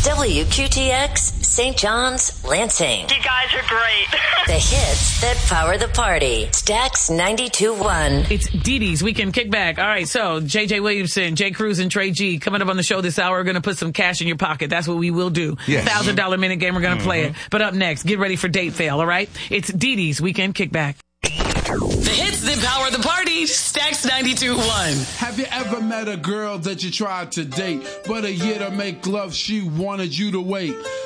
WQTX, St. John's, Lansing. You guys are great. The hits that power the party. Stax 92.1. It's Dee Dee's Weekend Kickback. All right, so JJ Williamson, Jay Cruz, and Trey G coming up on the show this hour. We're going to put some cash in your pocket. That's what we will do. Yes. $1,000 minute game. We're going to play it. But up next, get ready for Date Fail, all right? It's Dee Dee's Weekend Kickback. The hits that power the party. Stax 92.1. Have you ever met a girl that you tried to date, but a year to make love, she wanted you to wait?